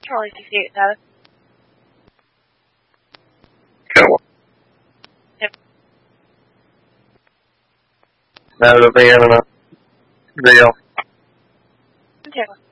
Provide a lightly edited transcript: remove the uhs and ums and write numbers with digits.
Charlie 68 data. Cool. Yep. No, it'll be in a deal. Okay.